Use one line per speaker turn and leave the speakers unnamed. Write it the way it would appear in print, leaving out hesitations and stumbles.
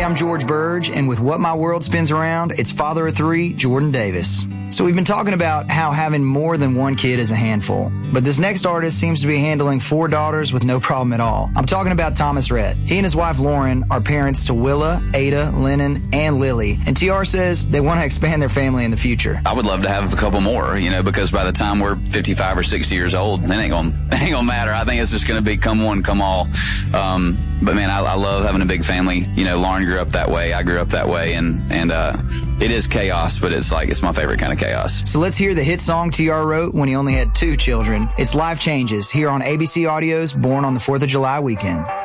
I'm George Burge, and with What My World Spins Around, it's father of three, Jordan Davis. So we've been talking about how having more than one kid is a handful, but this next artist seems to be handling 4 daughters with no problem at all. I'm talking about Thomas Rhett. He and his wife Lauren are parents to Willa, Ada, Lennon, and Lily, and TR says they want to expand their family in the future.
I would love to have a couple more, because by the time we're 55 or 60 years old, it ain't gonna matter. I think it's just gonna be come one, come all. But man, I love having a big family. Lauren grew up that way. I grew up that way, and it is chaos, but it's my favorite kind of chaos.
So let's hear the hit song TR wrote when he only had 2 children. It's Life Changes here on ABC Audio's Born on the 4th of July weekend.